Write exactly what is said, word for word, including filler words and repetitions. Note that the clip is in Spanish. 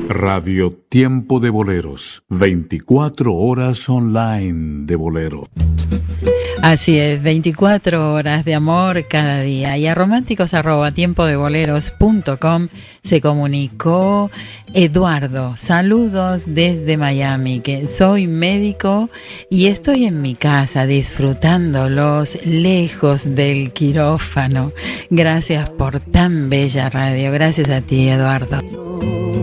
Radio Tiempo de Boleros, veinticuatro horas online de bolero. Así es, veinticuatro horas de amor cada día. Y a románticos arroba tiempo de boleros punto com se comunicó Eduardo. Saludos desde Miami, que soy médico y estoy en mi casa disfrutándolos lejos del quirófano. Gracias por tan bella radio. Gracias a ti, Eduardo.